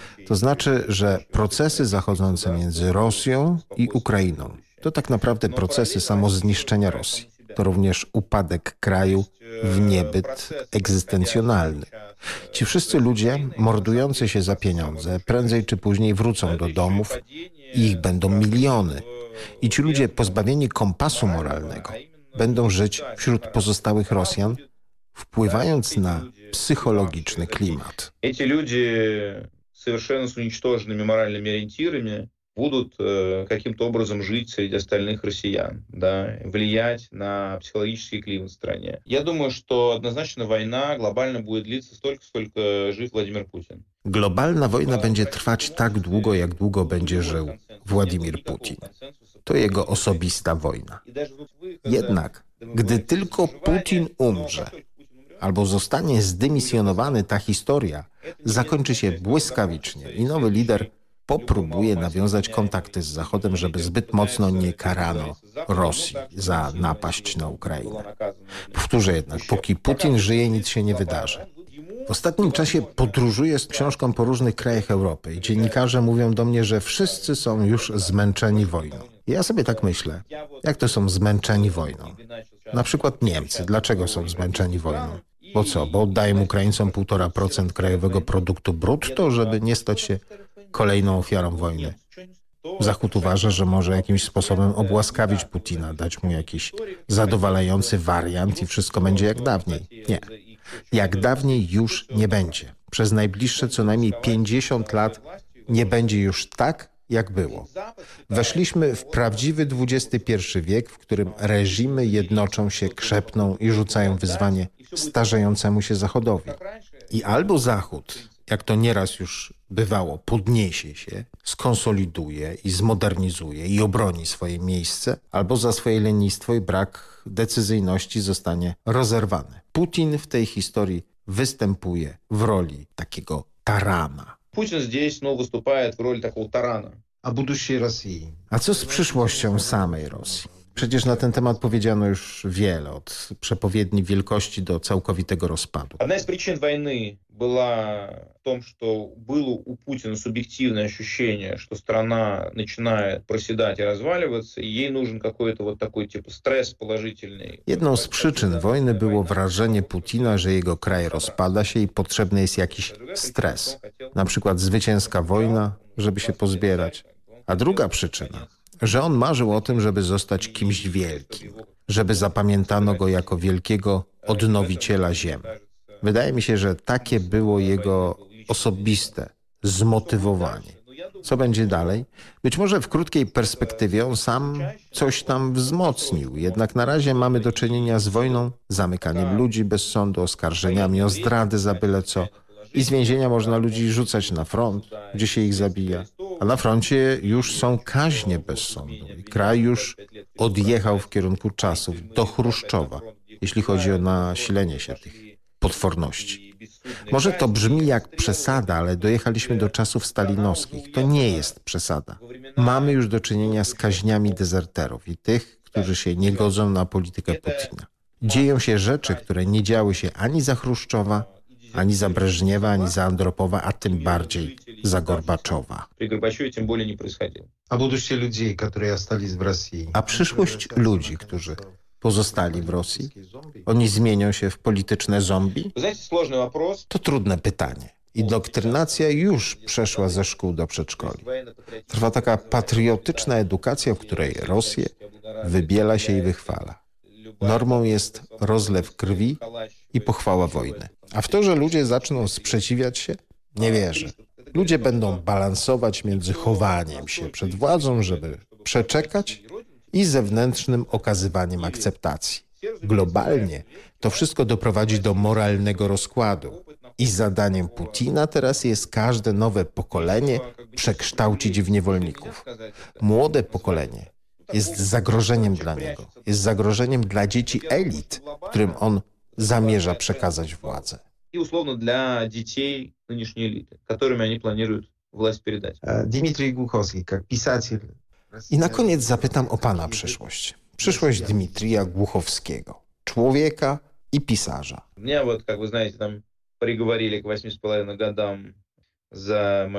To znaczy, że procesy zachodzące między Rosją i Ukrainą to tak naprawdę procesy samozniszczenia Rosji. To również upadek kraju w niebyt egzystencjonalny. Ci wszyscy ludzie mordujący się za pieniądze prędzej czy później wrócą do domów i ich będą miliony. I ci ludzie pozbawieni kompasu moralnego będą żyć wśród pozostałych Rosjan, wpływając na psychologiczny klimat. Эти люди совершенно с уничтоженными моральными ориентирами будут каким-то образом жить среди остальных россиян, да, влиять на психологический климат в стране. Я думаю, что однозначно война глобально будет длиться столько, сколько жив Владимир Путин. Globalna wojna będzie trwać tak długo, jak długo będzie żył Władimir Putin. To jego osobista wojna. Jednak, gdy tylko Putin umrze, albo zostanie zdymisjonowany, ta historia zakończy się błyskawicznie i nowy lider popróbuje nawiązać kontakty z Zachodem, żeby zbyt mocno nie karano Rosji za napaść na Ukrainę. Powtórzę jednak, póki Putin żyje, nic się nie wydarzy. W ostatnim czasie podróżuję z książką po różnych krajach Europy i dziennikarze mówią do mnie, że wszyscy są już zmęczeni wojną. I ja sobie tak myślę, jak to są zmęczeni wojną? Na przykład Niemcy. Dlaczego są zmęczeni wojną? Bo co? Bo oddają Ukraińcom 1,5% krajowego produktu brutto, żeby nie stać się kolejną ofiarą wojny. Zachód uważa, że może jakimś sposobem obłaskawić Putina, dać mu jakiś zadowalający wariant i wszystko będzie jak dawniej. Nie. Jak dawniej już nie będzie. Przez najbliższe co najmniej 50 lat nie będzie już tak, jak było. Weszliśmy w prawdziwy XXI wiek, w którym reżimy jednoczą się, krzepną i rzucają wyzwanie starzejącemu się Zachodowi. I albo Zachód, jak to nieraz już bywało, podniesie się, skonsoliduje i zmodernizuje i obroni swoje miejsce, albo za swoje lenistwo i brak decyzyjności zostanie rozerwany. Putin w tej historii występuje w roli takiego tarana. Путин здесь, выступает в роли такого тарана. A будущее Rosji? A co z przyszłością samej Rosji? Przecież na ten temat powiedziano już wiele, od przepowiedni wielkości do całkowitego rozpadu. Одна из причин войны была в том, что было у Путина субъективное ощущение, что страна начинает проседать и разваливаться, и ей нужен какой-то вот такой типа стресс положительный. Jedną z przyczyn wojny było wrażenie Putina, że jego kraj rozpada się i potrzebny jest jakiś stres. Na przykład zwycięska wojna, żeby się pozbierać. A druga przyczyna, że on marzył o tym, żeby zostać kimś wielkim, żeby zapamiętano go jako wielkiego odnowiciela ziem. Wydaje mi się, że takie było jego osobiste zmotywowanie. Co będzie dalej? Być może w krótkiej perspektywie on sam coś tam wzmocnił, jednak na razie mamy do czynienia z wojną, zamykaniem ludzi bez sądu, oskarżeniami o zdrady za byle co. I z więzienia można ludzi rzucać na front, gdzie się ich zabija. A na froncie już są kaźnie bez sądu. I kraj już odjechał w kierunku czasów do Chruszczowa, jeśli chodzi o nasilenie się tych potworności. Może to brzmi jak przesada, ale dojechaliśmy do czasów stalinowskich. To nie jest przesada. Mamy już do czynienia z kaźniami dezerterów i tych, którzy się nie godzą na politykę Putina. Dzieją się rzeczy, które nie działy się ani za Chruszczowa, ani za Breżniewa, ani za Andropowa, a tym bardziej za Gorbaczowa. A будущее людей, которые остались в России? A przyszłość ludzi, którzy pozostali w Rosji, oni zmienią się w polityczne zombie? To trudne pytanie. I doktrynacja już przeszła ze szkół do przedszkoli. Trwa taka patriotyczna edukacja, w której Rosję wybiela się i wychwala. Normą jest rozlew krwi i pochwała wojny. A w to, że ludzie zaczną sprzeciwiać się? Nie wierzę. Ludzie będą balansować między chowaniem się przed władzą, żeby przeczekać, i zewnętrznym okazywaniem akceptacji. Globalnie to wszystko doprowadzi do moralnego rozkładu. I zadaniem Putina teraz jest każde nowe pokolenie przekształcić w niewolników. Młode pokolenie jest zagrożeniem dla niego. Jest zagrożeniem dla dzieci elit, którym on zamierza przekazać władzę. И условно для детей нынешней элиты, которыми они планируют власть передать. Дмитрий Глуховский, как писатель. I na koniec zapytam o pana przyszłość. Przyszłość Dmitrija Głuchowskiego, człowieka i pisarza. Меня вот, как вы знаете, там приговорили к 8,5 годам за